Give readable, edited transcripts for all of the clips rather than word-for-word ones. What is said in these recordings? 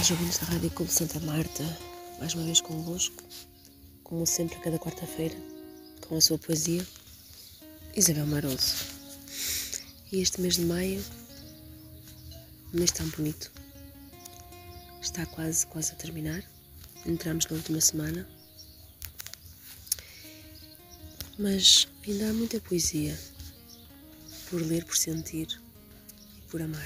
Sejam ouvintes da Rádio Clube Santa Marta, mais uma vez convosco, como sempre a cada quarta-feira, com a sua poesia, Isabel Maroso. E este mês de maio, um mês tão bonito, está quase a terminar, entramos na última semana, mas ainda há muita poesia por ler, por sentir e por amar.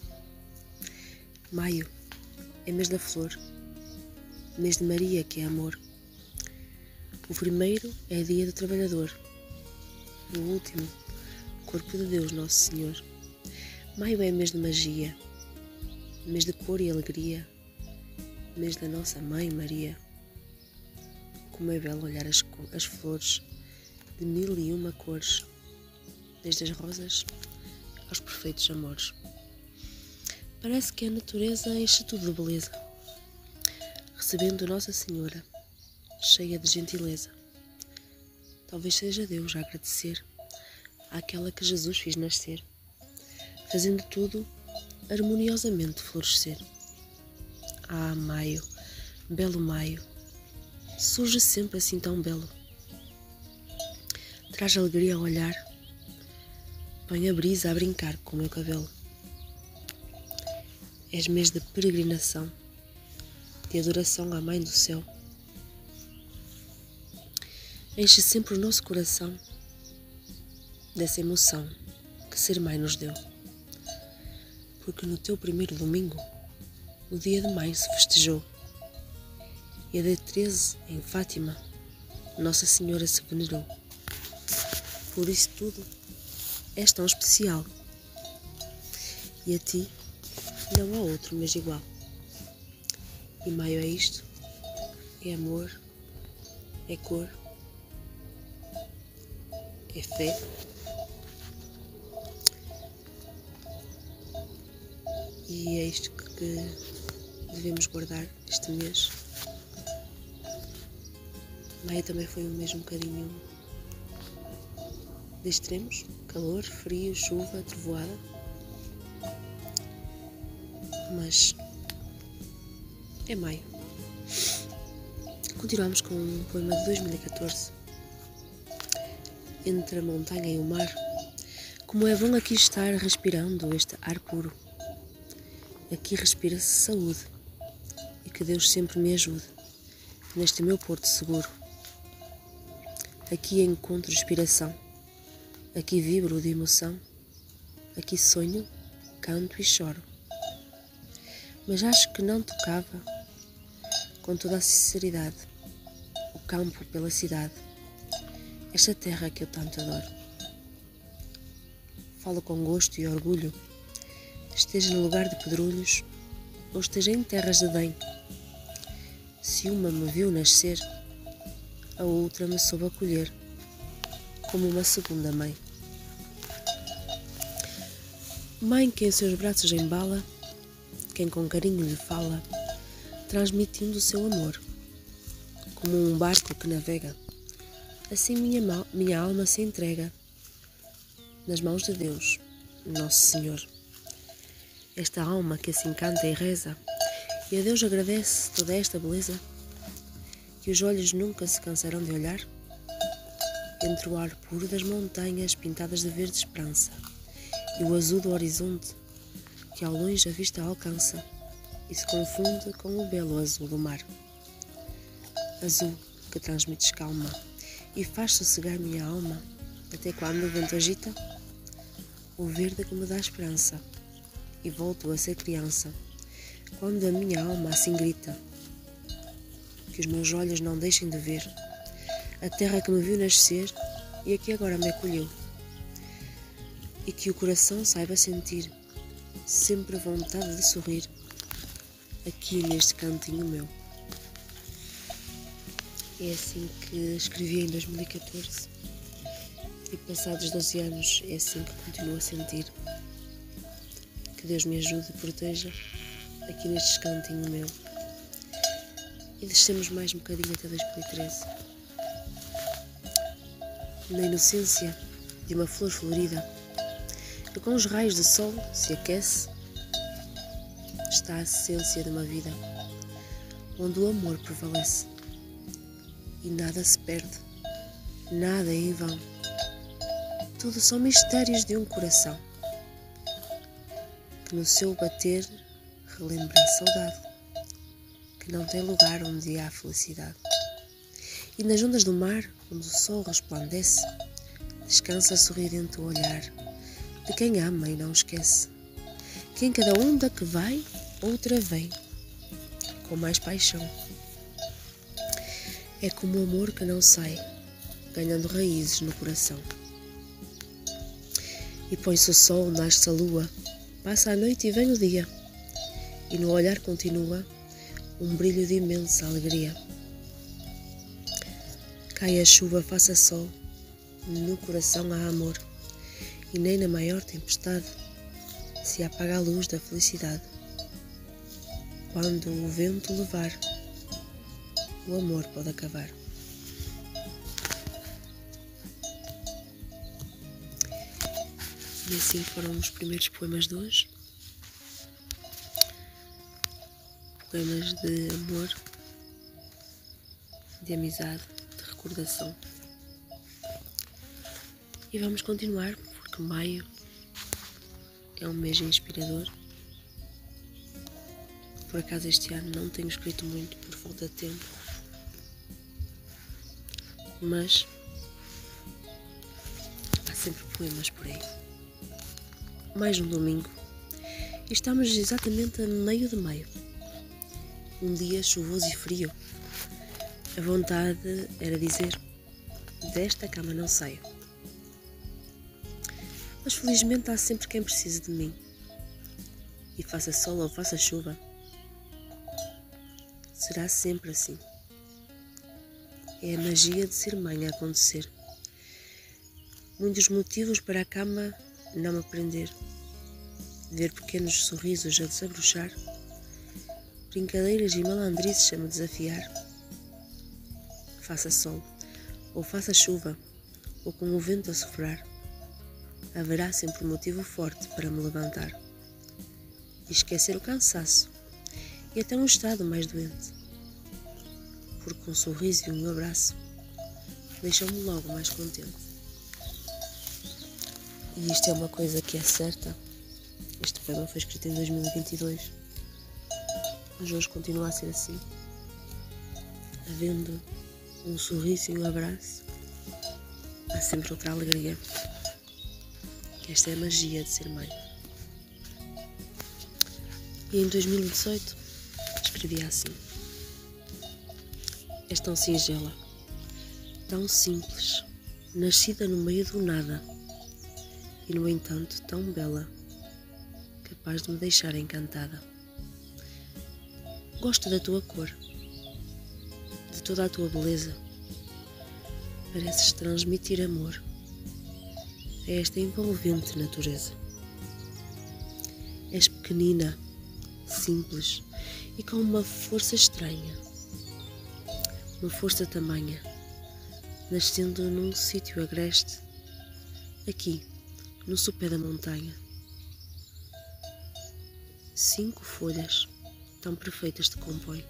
Maio é mês da flor, mês de Maria, que é amor. O primeiro é dia do trabalhador, o último, corpo de Deus Nosso Senhor. Maio é mês de magia, mês de cor e alegria, mês da nossa Mãe Maria. Como é belo olhar as flores de 1001 cores, desde as rosas aos perfeitos amores. Parece que a natureza enche tudo de beleza, recebendo Nossa Senhora, cheia de gentileza. Talvez seja Deus a agradecer àquela que Jesus fez nascer, fazendo tudo harmoniosamente florescer. Ah, maio, belo maio, surge sempre assim tão belo. Traz alegria ao olhar, põe a brisa a brincar com o meu cabelo. És mês de peregrinação, de adoração à Mãe do Céu. Enche sempre o nosso coração dessa emoção que ser Mãe nos deu. Porque no teu primeiro domingo, o dia de maio se festejou. E a dia 13, em Fátima, Nossa Senhora se venerou. Por isso tudo és tão especial. E a ti não há outro mês igual. E maio é isto, é amor, é cor, é fé. E é isto que devemos guardar este mês. Maio também foi um mês um bocadinho de extremos, calor, frio, chuva, trovoada. Mas é maio. Continuamos com um poema de 2014. Entre a montanha e o mar, como é bom aqui estar respirando este ar puro. Aqui respira-se saúde e que Deus sempre me ajude neste meu porto seguro. Aqui encontro inspiração, aqui vibro de emoção, aqui sonho, canto e choro. Mas acho que não tocava, com toda a sinceridade, o campo pela cidade, esta terra que eu tanto adoro. Falo com gosto e orgulho, esteja no lugar de pedrulhos, ou esteja em terras de bem. Se uma me viu nascer, a outra me soube acolher, como uma segunda mãe. Mãe que em seus braços embala, quem com carinho lhe fala, transmitindo o seu amor, como um barco que navega. Assim minha alma se entrega nas mãos de Deus, Nosso Senhor. Esta alma que assim canta e reza, e a Deus agradece toda esta beleza, que os olhos nunca se cansarão de olhar, entre o ar puro das montanhas pintadas de verde esperança, e o azul do horizonte, que ao longe a vista alcança e se confunde com o belo azul do mar. Azul que transmites calma e faz sossegar minha alma, até quando o vento agita o verde que me dá esperança, e volto a ser criança, quando a minha alma assim grita, que os meus olhos não deixem de ver a terra que me viu nascer e a que agora me acolheu, e que o coração saiba sentir sempre vontade de sorrir aqui neste cantinho meu. É assim que escrevi em 2014 e passados 12 anos é assim que continuo a sentir. Que Deus me ajude e proteja aqui neste cantinho meu. E descemos mais um bocadinho até 2013. Na inocência de uma flor florida, que com os raios de sol se aquece, está a essência de uma vida, onde o amor prevalece e nada se perde, nada é em vão. Tudo são mistérios de um coração que no seu bater relembra a saudade, que não tem lugar onde há felicidade. E nas ondas do mar, onde o sol resplandece, descansa sorridente o olhar de quem ama e não esquece que em cada onda que vai, outra vem, com mais paixão. É como o amor que não sai, ganhando raízes no coração. E põe-se o sol, nasce a lua, passa a noite e vem o dia, e no olhar continua um brilho de imensa alegria. Cai a chuva, faça sol, no coração há amor, e nem na maior tempestade se apaga a luz da felicidade. Quando o vento levar, o amor pode acabar. E assim foram os primeiros poemas de hoje. Poemas de amor, de amizade, de recordação. E vamos continuar, porque maio é um mês inspirador. Por acaso este ano não tenho escrito muito por falta de tempo, mas há sempre poemas por aí. Mais um domingo e estamos exatamente a meio de maio. Um dia chuvoso e frio. A vontade era dizer: desta cama não saio. Mas felizmente há sempre quem precise de mim. E faça sol ou faça chuva, será sempre assim. É a magia de ser mãe a acontecer. Muitos motivos para a cama não me prender. Ver pequenos sorrisos a desabrochar, brincadeiras e malandrices a me desafiar. Faça sol, ou faça chuva, ou com o vento a soprar, haverá sempre um motivo forte para me levantar e esquecer o cansaço e até um estado mais doente, porque um sorriso e um abraço deixam-me logo mais contente. E isto é uma coisa que é certa. Este poema foi escrito em 2022, mas hoje continua a ser assim. Havendo um sorriso e um abraço, há sempre outra alegria. Esta é a magia de ser mãe. E em 2018 escrevi assim: és tão singela, tão simples, nascida no meio do nada, e no entanto tão bela, capaz de me deixar encantada. Gosto da tua cor, de toda a tua beleza. Pareces transmitir amor a esta envolvente natureza. És pequenina, simples e com uma força estranha, uma força tamanha, nascendo num sítio agreste, aqui, no sopé da montanha. 5 folhas tão perfeitas te compõem.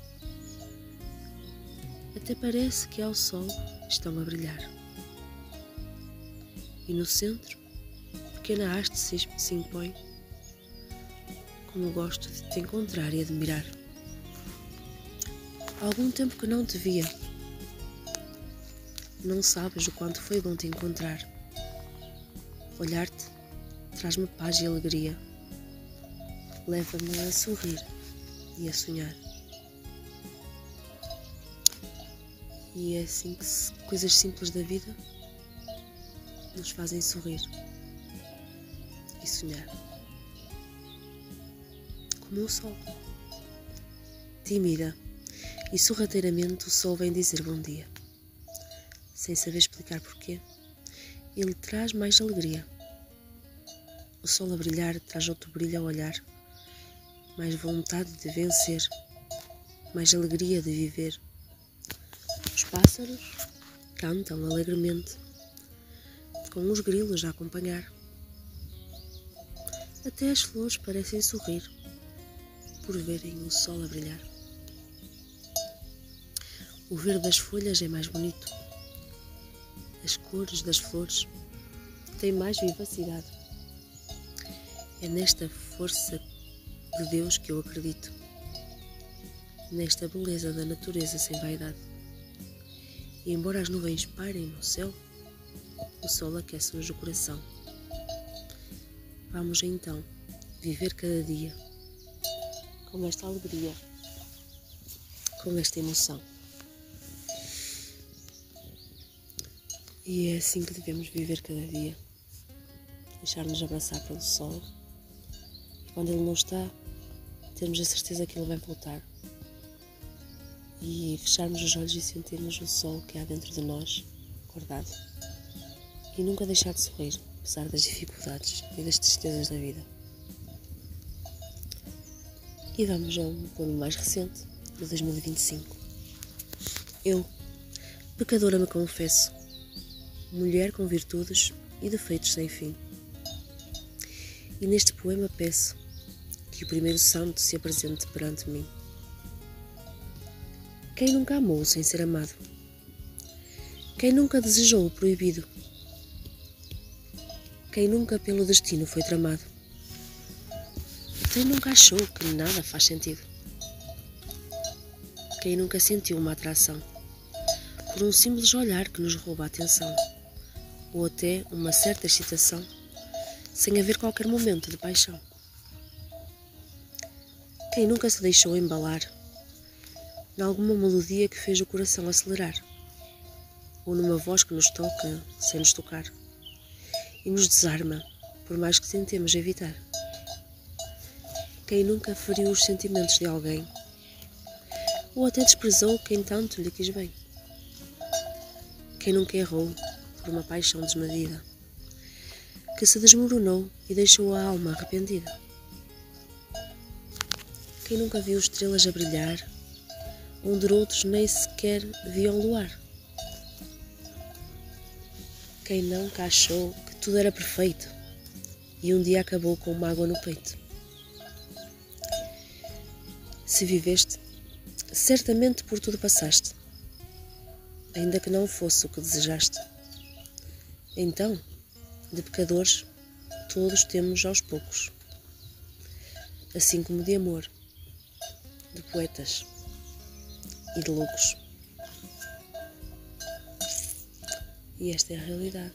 Até parece que ao sol estão a brilhar. E no centro, pequena haste se impõe. Como gosto de te encontrar e admirar. Há algum tempo que não te via. Não sabes o quanto foi bom te encontrar. Olhar-te traz-me paz e alegria. Leva-me a sorrir e a sonhar. E é assim que coisas simples da vida nos fazem sorrir e sonhar. Como o sol. Tímida e sorrateiramente o sol vem dizer bom dia. Sem saber explicar porquê, ele traz mais alegria. O sol a brilhar traz outro brilho ao olhar, mais vontade de vencer, mais alegria de viver. Os pássaros cantam alegremente, com os grilos a acompanhar. Até as flores parecem sorrir, por verem o sol a brilhar. O verde das folhas é mais bonito. As cores das flores têm mais vivacidade. É nesta força de Deus que eu acredito. Nesta beleza da natureza sem vaidade. E embora as nuvens pairem no céu, o sol aquece-nos o coração. Vamos então viver cada dia com esta alegria, com esta emoção. E é assim que devemos viver cada dia. Deixar-nos abraçar pelo sol. E quando ele não está, termos a certeza que ele vai voltar. E fecharmos os olhos e sentirmos o sol que há dentro de nós, guardado. E nunca deixar de sorrir, apesar das dificuldades e das tristezas da vida. E vamos a um poema mais recente, de 2025. Eu, pecadora, me confesso, mulher com virtudes e defeitos sem fim. E neste poema peço que o primeiro santo se apresente perante mim. Quem nunca amou sem ser amado? Quem nunca desejou o proibido? Quem nunca pelo destino foi tramado? Quem nunca achou que nada faz sentido? Quem nunca sentiu uma atração por um simples olhar que nos rouba a atenção, ou até uma certa excitação, sem haver qualquer momento de paixão? Quem nunca se deixou embalar nalguma melodia que fez o coração acelerar, ou numa voz que nos toca sem nos tocar e nos desarma, por mais que tentemos evitar? Quem nunca feriu os sentimentos de alguém, ou até desprezou quem tanto lhe quis bem? Quem nunca errou por uma paixão desmedida, que se desmoronou e deixou a alma arrependida? Quem nunca viu estrelas a brilhar, onde outros nem sequer viam o luar? Quem nunca achou que tudo era perfeito e um dia acabou com mágoa no peito? Se viveste, certamente por tudo passaste, ainda que não fosse o que desejaste. Então, de pecadores, todos temos aos poucos, assim como de amor, de poetas e de loucos. E esta é a realidade.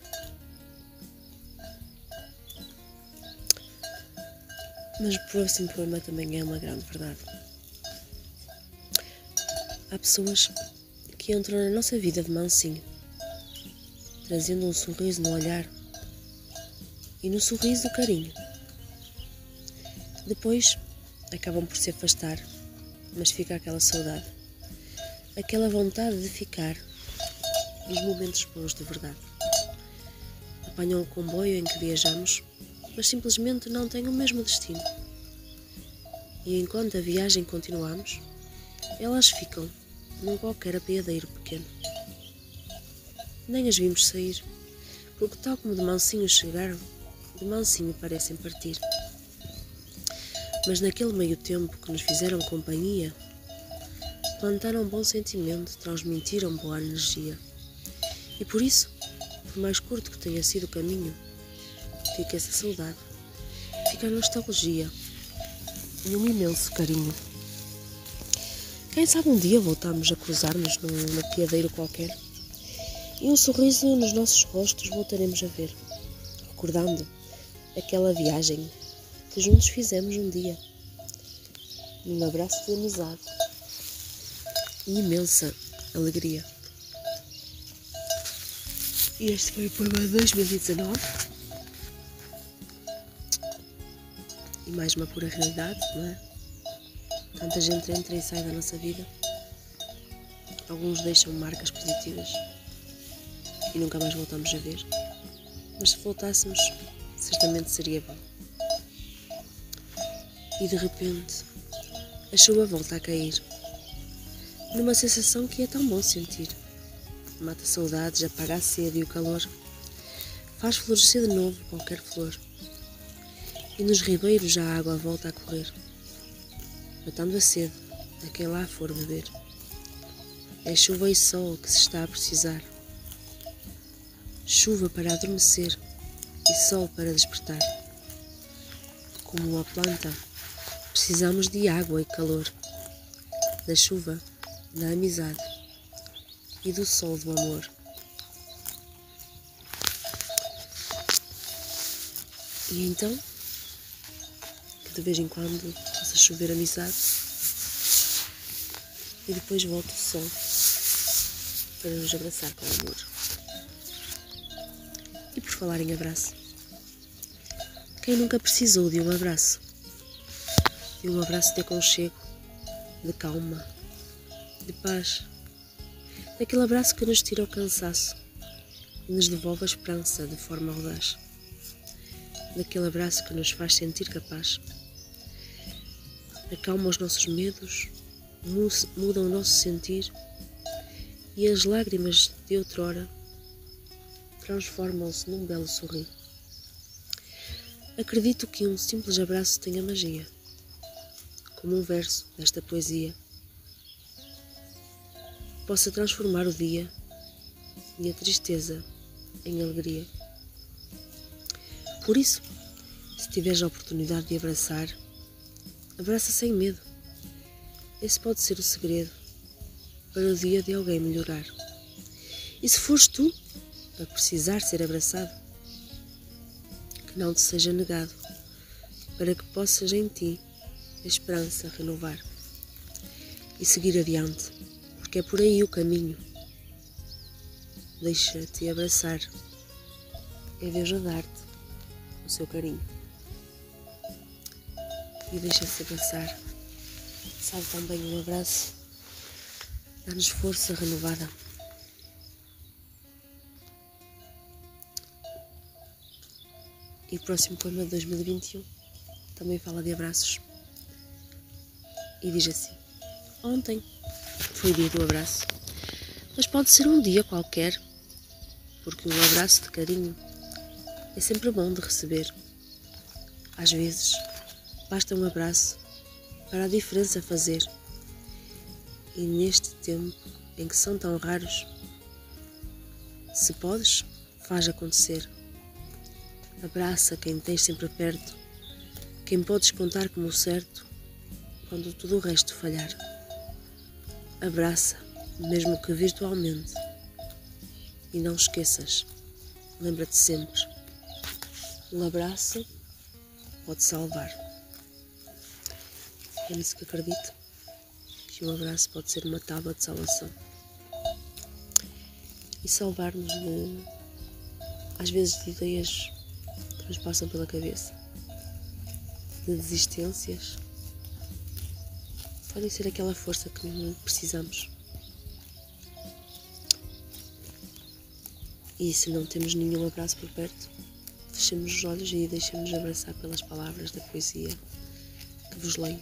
Mas o próximo poema também é uma grande verdade. Há pessoas que entram na nossa vida de mansinho, trazendo um sorriso no olhar e no sorriso o carinho. Depois acabam por se afastar, mas fica aquela saudade, aquela vontade de ficar nos momentos bons de verdade. Apanham o comboio em que viajamos, mas simplesmente não têm o mesmo destino. E enquanto a viagem continuamos, elas ficam num qualquer apeadeiro pequeno. Nem as vimos sair, porque tal como de mansinho chegaram, de mansinho parecem partir. Mas naquele meio tempo que nos fizeram companhia, plantaram bom sentimento, transmitiram boa energia. E por isso, por mais curto que tenha sido o caminho, fica essa saudade, fica a nostalgia e um imenso carinho. Quem sabe um dia voltamos a cruzar-nos num apeadeiro qualquer e um sorriso nos nossos rostos voltaremos a ver, recordando aquela viagem que juntos fizemos um dia, num abraço de amizade e imensa alegria. E este foi o poema de 2019 e mais uma pura realidade, não é? Tanta gente entra e sai da nossa vida. Alguns deixam marcas positivas e nunca mais voltamos a ver. Mas se voltássemos, certamente seria bom. E de repente, a chuva volta a cair, numa sensação que é tão bom sentir. Mata saudades, apaga a sede e o calor, faz florescer de novo qualquer flor. E nos ribeiros a água volta a correr. matando a sede a quem lá for beber. É chuva e sol que se está a precisar. Chuva para adormecer e sol para despertar. Como uma planta, precisamos de água e calor, da chuva, da amizade e do sol do amor. E então, que de vez em quando possa chover amizade e depois volta o sol para nos abraçar com amor. E por falar em abraço, quem nunca precisou de um abraço? De um abraço de aconchego, de calma, de paz. Daquele abraço que nos tira o cansaço e nos devolve a esperança de forma audaz. Daquele abraço que nos faz sentir capaz. Acalma os nossos medos, muda o nosso sentir e as lágrimas de outrora transformam-se num belo sorrir. Acredito que um simples abraço tenha magia, como um verso desta poesia possa transformar o dia e a tristeza em alegria. Por isso, se tiveres a oportunidade de abraçar, abraça sem medo. Esse pode ser o segredo para o dia de alguém melhorar. E se fores tu a precisar ser abraçado, que não te seja negado, para que possas em ti a esperança renovar e seguir adiante, porque é por aí o caminho. Deixa-te abraçar, é Deus a dar-te o seu carinho. E deixa-se abraçar. Sabe, também um abraço dá-nos força renovada. E o próximo poema de 2021 também fala de abraços. E diz assim: ontem foi o dia do abraço, mas pode ser um dia qualquer, porque um abraço de carinho é sempre bom de receber. Às vezes, basta um abraço para a diferença fazer. E neste tempo em que são tão raros, se podes, faz acontecer. Abraça quem tens sempre perto, quem podes contar como certo, quando tudo o resto falhar. Abraça, mesmo que virtualmente. E não esqueças, lembra-te sempre, um abraço pode salvar. É nisso que acredito, que um abraço pode ser uma tábua de salvação. E salvar-nos às vezes, de ideias que nos passam pela cabeça, de desistências. Podem ser aquela força que precisamos. E se não temos nenhum abraço por perto, fechemos os olhos e deixemos-nos abraçar pelas palavras da poesia que vos leio.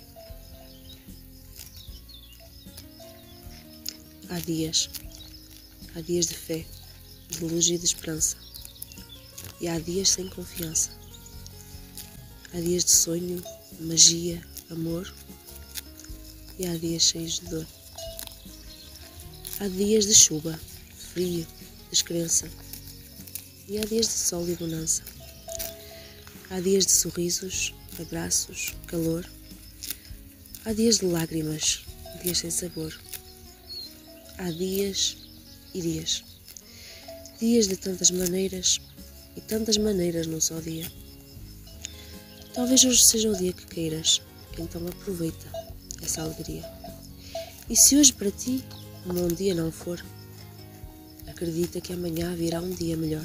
Há dias de fé, de luz e de esperança. E há dias sem confiança. Há dias de sonho, magia, amor. E há dias cheios de dor. Há dias de chuva, frio, descrença. E há dias de sol e bonança. Há dias de sorrisos, abraços, calor. Há dias de lágrimas, dias sem sabor. Há dias e dias. Dias de tantas maneiras e tantas maneiras num só dia. Talvez hoje seja o dia que queiras, então aproveita essa alegria. E se hoje para ti um bom dia não for, acredita que amanhã virá um dia melhor.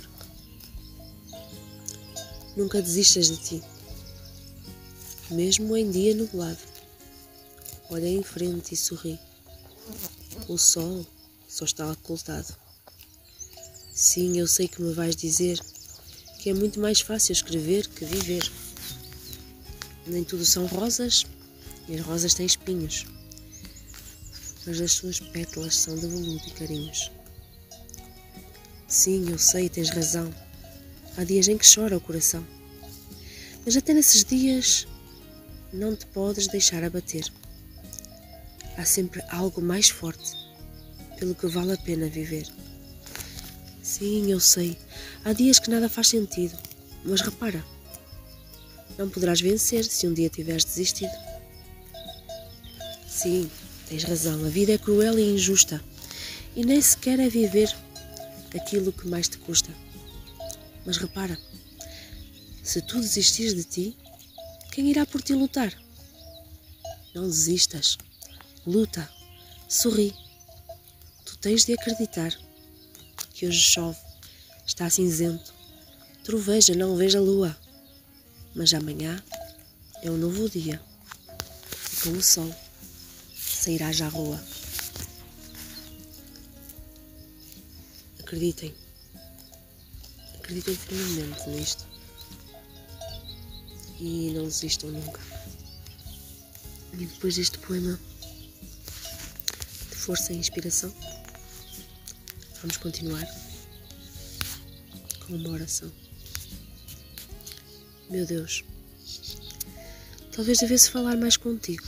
Nunca desistas de ti, mesmo em dia nublado. Olha em frente e sorri. O sol só está ocultado. Sim, eu sei que me vais dizer que é muito mais fácil escrever que viver. Nem tudo são rosas, e as rosas têm espinhos, mas as suas pétalas são de veludo e carinhos. Sim, eu sei, tens razão. Há dias em que chora o coração, mas até nesses dias não te podes deixar abater. há sempre algo mais forte pelo que vale a pena viver. Sim, eu sei, há dias que nada faz sentido, mas repara, não poderás vencer se um dia tiveres desistido. Sim, tens razão, a vida é cruel e injusta e nem sequer é viver aquilo que mais te custa. Mas repara, se tu desistires de ti, quem irá por ti lutar? Não desistas, luta, sorri. Tu tens de acreditar que hoje chove, está cinzento, troveja, não vejo a lua, mas amanhã é um novo dia e com o sol sairás à rua. Acreditem firmemente nisto e não desistam nunca. E depois deste poema de força e inspiração, vamos continuar com uma oração. Meu Deus, talvez devesse falar mais contigo.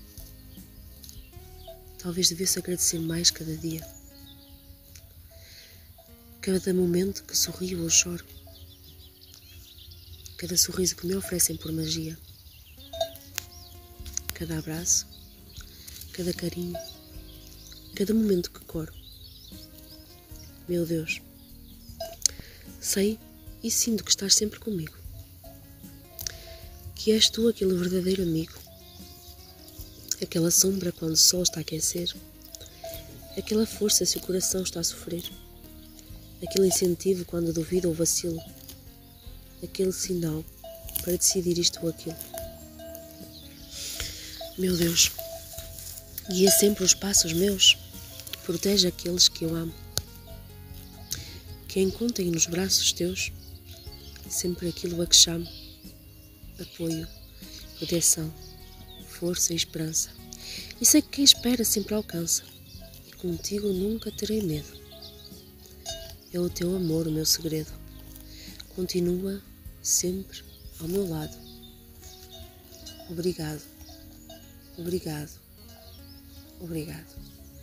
Talvez devesse agradecer mais cada dia. Cada momento que sorrio ou choro. Cada sorriso que me oferecem por magia. Cada abraço. Cada carinho. Cada momento que coro. Meu Deus, sei e sinto que estás sempre comigo. Que és tu aquele verdadeiro amigo. Aquela sombra quando o sol está a aquecer. Aquela força se o coração está a sofrer. Aquele incentivo quando duvido ou vacilo. Aquele sinal para decidir isto ou aquilo. Meu Deus, guia sempre os passos meus. Protege aqueles que eu amo. Que encontrem nos braços teus sempre aquilo a que chamo. Apoio, proteção, força e esperança. E sei que quem espera sempre alcança. E contigo nunca terei medo. É o teu amor o meu segredo. Continua sempre ao meu lado. Obrigado, obrigado, obrigado.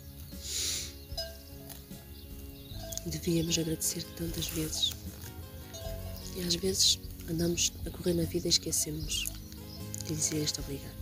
Devíamos agradecer tantas vezes. E às vezes andamos a correr na vida e esquecemos de dizer este obrigado.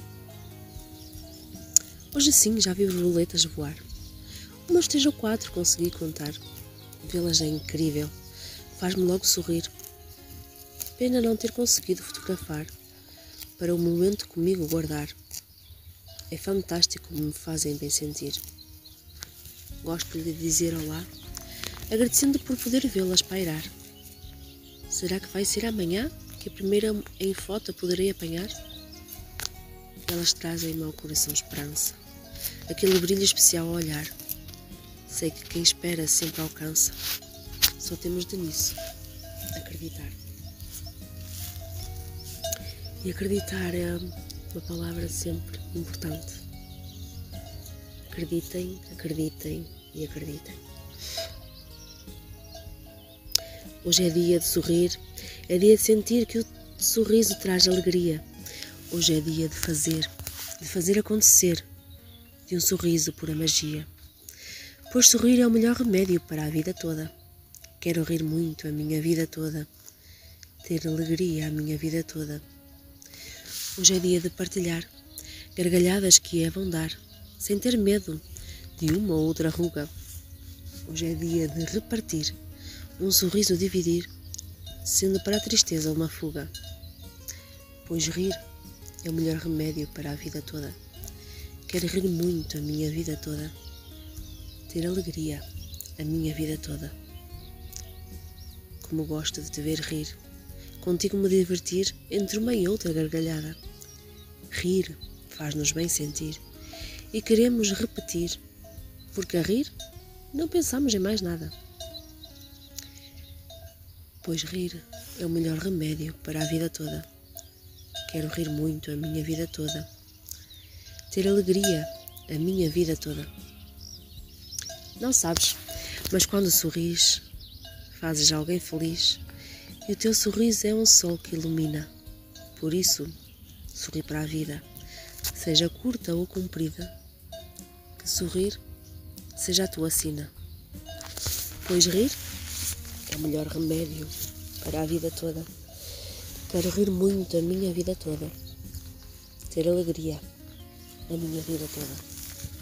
Hoje sim já vi borboletas voar. Umas 3 ou 4 consegui contar. Vê-las é incrível. Faz-me logo sorrir. Pena não ter conseguido fotografar para o momento comigo guardar. É fantástico como me fazem bem sentir. Gosto de dizer olá, agradecendo por poder vê-las pairar. Será que vai ser amanhã que a primeira em foto poderei apanhar? Elas trazem-me ao coração esperança, aquele brilho especial ao olhar. Sei que quem espera sempre alcança. Só temos de nisso acreditar. E acreditar é uma palavra sempre importante. Acreditem, acreditem e acreditem. Hoje é dia de sorrir, é dia de sentir que o sorriso traz alegria. Hoje é dia de fazer acontecer, de um sorriso pura magia. Pois sorrir é o melhor remédio para a vida toda. Quero rir muito a minha vida toda, ter alegria a minha vida toda. Hoje é dia de partilhar gargalhadas que é bom dar, sem ter medo de uma ou outra ruga. Hoje é dia de repartir, um sorriso dividir, sendo para a tristeza uma fuga. Pois rir é o melhor remédio para a vida toda. Quero rir muito a minha vida toda, ter alegria a minha vida toda. Como gosto de te ver rir, contigo me divertir entre uma e outra gargalhada. Rir faz-nos bem sentir e queremos repetir, porque a rir não pensamos em mais nada. Pois rir é o melhor remédio para a vida toda. Quero rir muito a minha vida toda, ter alegria a minha vida toda. Não sabes, mas quando sorris, fazes alguém feliz e o teu sorriso é um sol que ilumina. Por isso, sorri para a vida, seja curta ou comprida, que sorrir seja a tua sina, pois rir é o melhor remédio para a vida toda. Quero rir muito a minha vida toda, ter alegria a minha vida toda.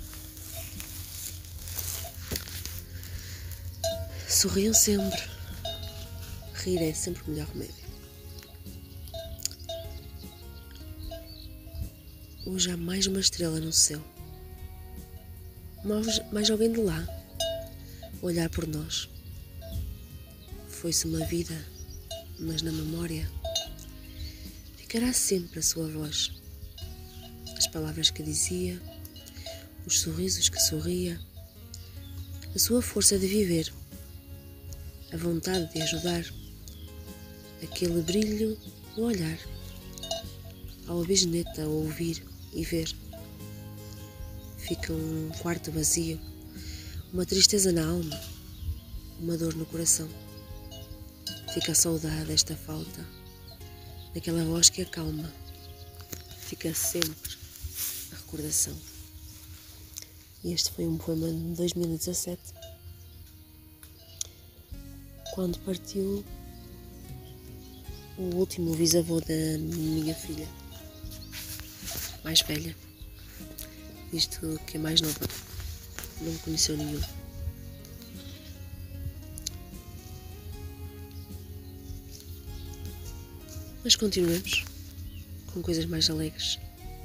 Sorriam sempre, rir é sempre o melhor remédio. Hoje há mais uma estrela no céu, mais alguém de lá olhar por nós. Foi-se uma vida, mas na memória ficará sempre a sua voz, as palavras que dizia, os sorrisos que sorria, a sua força de viver, a vontade de ajudar, aquele brilho no olhar, ao a bisneta a ouvir e ver. Fica um quarto vazio, uma tristeza na alma, uma dor no coração. Fica a saudade desta falta, daquela voz que acalma. Fica sempre a recordação. E este foi um poema de 2017, quando partiu o último bisavô da minha filha mais velha, visto que é mais nova, não conheceu nenhum. Mas continuemos com coisas mais alegres.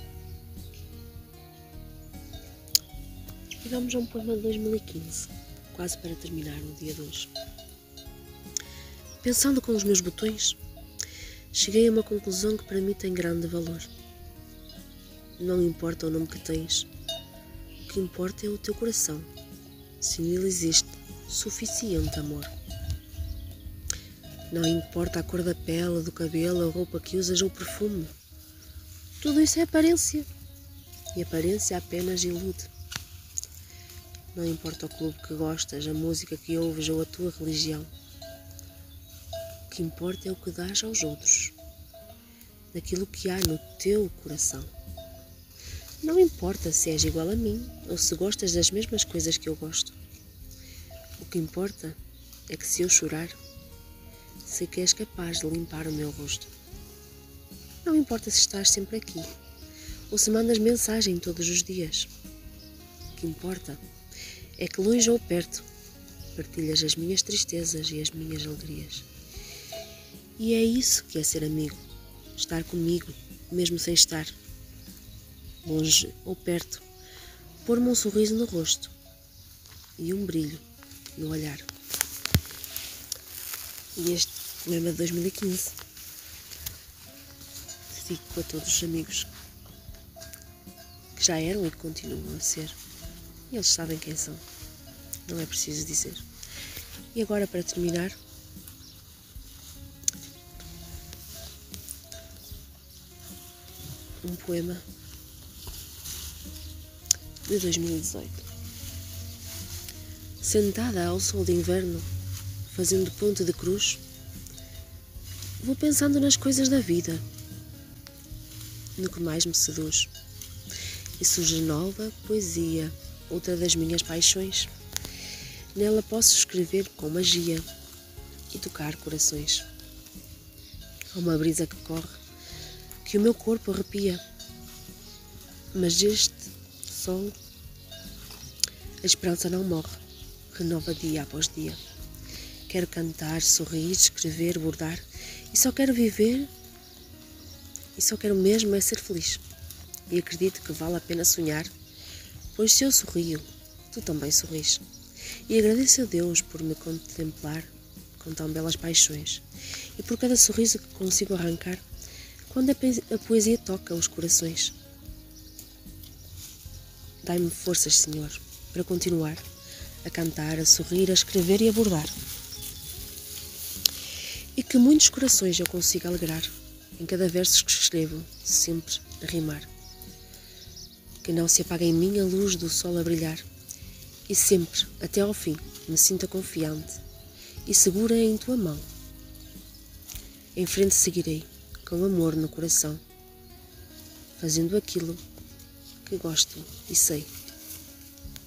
E vamos a um poema de 2015, quase para terminar o dia de hoje. Pensando com os meus botões, cheguei a uma conclusão que para mim tem grande valor. Não importa o nome que tens, o que importa é o teu coração, se nele existe suficiente amor. Não importa a cor da pele, do cabelo, a roupa que usas ou o perfume. Tudo isso é aparência, e aparência apenas ilude. Não importa o clube que gostas, a música que ouves ou a tua religião. O que importa é o que dás aos outros, daquilo que há no teu coração. Não importa se és igual a mim ou se gostas das mesmas coisas que eu gosto. O que importa é que se eu chorar, sei que és capaz de limpar o meu rosto. Não importa se estás sempre aqui ou se mandas mensagem todos os dias. O que importa é que longe ou perto partilhas as minhas tristezas e as minhas alegrias. E é isso que é ser amigo, estar comigo, mesmo sem estar. Longe ou perto, pôr-me um sorriso no rosto e um brilho no olhar. E este poema de 2015 dedico a todos os amigos que já eram e que continuam a ser. E eles sabem quem são, não é preciso dizer. E agora, para terminar, um poema de 2018. Sentada ao sol de inverno, fazendo ponte de cruz, vou pensando nas coisas da vida, no que mais me seduz. E surge nova poesia, outra das minhas paixões. Nela posso escrever com magia e tocar corações. Há uma brisa que corre, que o meu corpo arrepia, mas este sol, a esperança não morre, renova dia após dia. Quero cantar, sorrir, escrever, bordar, e só quero viver, e só quero mesmo é ser feliz. E acredito que vale a pena sonhar, pois se eu sorrio, tu também sorris. E agradeço a Deus por me contemplar com tão belas paixões, e por cada sorriso que consigo arrancar, quando a poesia toca os corações. Dai-me forças, Senhor, para continuar a cantar, a sorrir, a escrever e a bordar. E que muitos corações eu consiga alegrar, em cada verso que escrevo, sempre a rimar. Que não se apague em mim a luz do sol a brilhar, e sempre, até ao fim, me sinta confiante e segura em tua mão. Em frente seguirei, com amor no coração, fazendo aquilo que gosto e sei.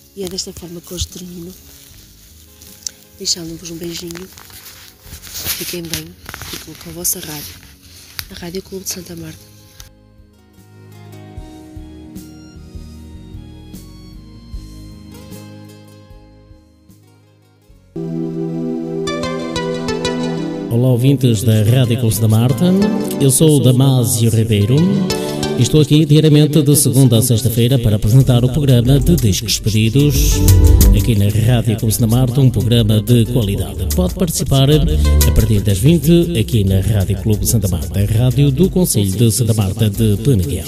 E é desta forma que hoje termino, deixando-vos um beijinho. Fiquem bem, fiquem com a vossa rádio, a Rádio Clube de Santa Marta. Olá, ouvintes da Rádio Clube de Santa Marta. Eu sou o Damásio Ribeiro e estou aqui diariamente de segunda a sexta-feira para apresentar o programa de Discos Pedidos aqui na Rádio Clube de Santa Marta, um programa de qualidade. Pode participar a partir das 20 aqui na Rádio Clube de Santa Marta, a rádio do Concelho de Santa Marta de Peneguel.